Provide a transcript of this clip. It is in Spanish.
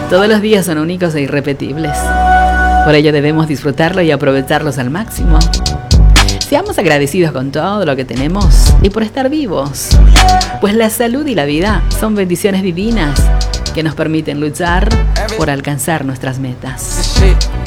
Todos los días son únicos e irrepetibles. Por ello debemos disfrutarlo y aprovecharlos al máximo. Seamos agradecidos con todo lo que tenemos y por estar vivos, pues la salud y la vida son bendiciones divinas que nos permiten luchar por alcanzar nuestras metas.